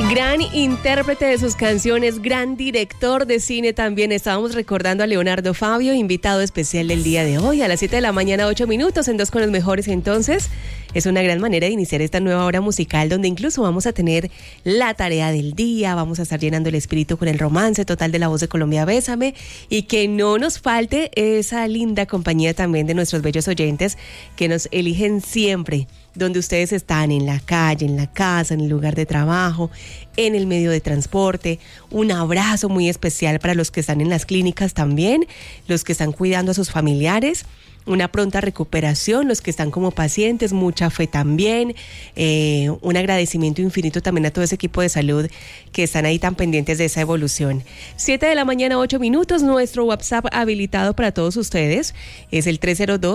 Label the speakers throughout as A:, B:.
A: Gran intérprete de sus canciones, gran director de cine también. Estábamos recordando a Leonardo Fabio, invitado especial del día de hoy, a las 7 de la mañana, 8 minutos, en Dos con los Mejores. Entonces, es una gran manera de iniciar esta nueva hora musical, donde incluso vamos a tener la tarea del día, vamos a estar llenando el espíritu con el romance total de La Voz de Colombia, Bésame, y que no nos falte esa linda compañía también de nuestros bellos oyentes que nos eligen siempre, donde ustedes están, en la calle, en la casa, en el lugar de trabajo, en el medio de transporte. Un abrazo muy especial para los que están en las clínicas también, los que están cuidando a sus familiares. Una pronta recuperación, los que están como pacientes, mucha fe también, un agradecimiento infinito también a todo ese equipo de salud que están ahí tan pendientes de esa evolución. 7 de la mañana, 8 minutos, nuestro WhatsApp habilitado para todos ustedes es el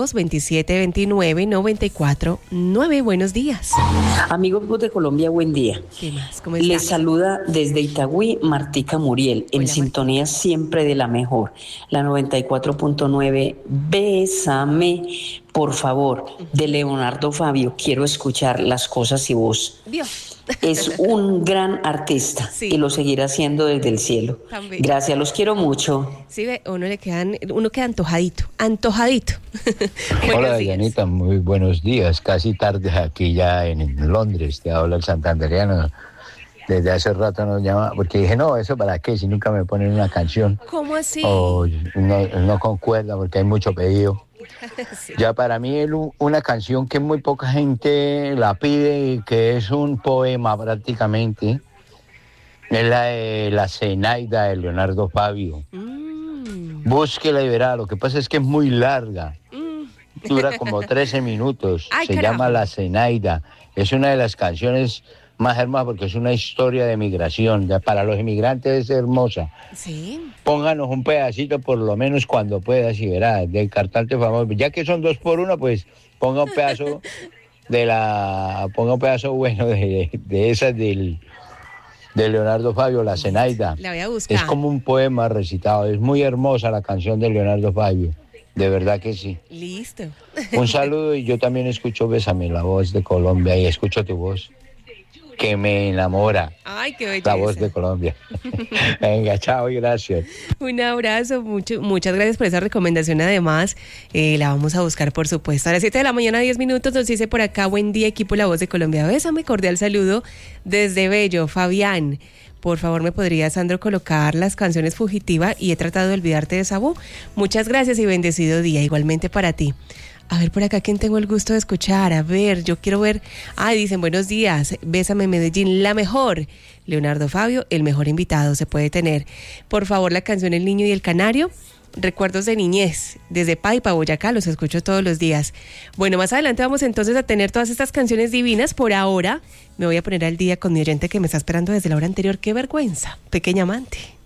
A: 302-2729-949. Buenos días.
B: Amigos de Colombia, buen día.
A: ¿Qué más? ¿Cómo están?
B: Les saluda desde Itagüí Martica Muriel, en sintonía siempre de la mejor, la 94.9. Bésame, por favor, de Leonardo Fabio. Quiero escuchar Las Cosas y Vos.
A: Dios.
B: Es un gran artista, sí, y lo seguirá haciendo desde el cielo. También. Gracias, los quiero mucho.
A: Sí, uno queda antojadito.
C: Hola, Dianita, muy buenos días. Casi tarde aquí ya en Londres. Te habla el santanderiano. Desde hace rato nos llama, porque dije, no, ¿eso para qué? Si nunca me ponen una canción.
A: ¿Cómo así?
C: O no concuerda porque hay mucho pedido. Sí. Ya para mí es una canción que muy poca gente la pide y que es un poema prácticamente. Es la de La Zenaida de Leonardo Fabio. Búsquela y verá. Lo que pasa es que es muy larga. Dura como 13 minutos.
A: Ay,
C: se
A: carajo.
C: llama La Zenaida. Es una de las canciones más hermosa porque es una historia de migración. Ya para los inmigrantes es hermosa.
A: Sí.
C: Pónganos un pedacito por lo menos cuando puedas y verás, del cantante famoso. Ya que son 2 por 1, pues ponga un pedazo bueno de esas de Leonardo Fabio, La Zenaida.
A: La voy a buscar.
C: Es como un poema recitado. Es muy hermosa la canción de Leonardo Fabio. De verdad que sí.
A: Listo.
C: Un saludo, y yo también escucho Bésame, La Voz de Colombia, y escucho tu voz, que me enamora.
A: Ay, qué belleza.
C: La Voz de Colombia. Venga, chao y gracias.
A: Un abrazo, muchas gracias por esa recomendación. Además, la vamos a buscar, por supuesto. A las 7 de la mañana, 10 minutos, nos dice por acá: buen día, equipo La Voz de Colombia. Bésame, cordial saludo desde Bello, Fabián. Por favor, ¿me podría, Sandro, colocar las canciones Fugitiva y He tratado de olvidarte de Sabú? Muchas gracias y bendecido día, igualmente para ti. A ver, por acá, ¿quién tengo el gusto de escuchar? A ver, yo quiero ver. Dicen, buenos días, Bésame Medellín, la mejor. Leonardo Fabio, el mejor invitado se puede tener. Por favor, la canción El Niño y el Canario, recuerdos de niñez, desde Paipa, Boyacá, los escucho todos los días. Bueno, más adelante vamos entonces a tener todas estas canciones divinas. Por ahora, me voy a poner al día con mi oyente que me está esperando desde la hora anterior. ¡Qué vergüenza, pequeña amante!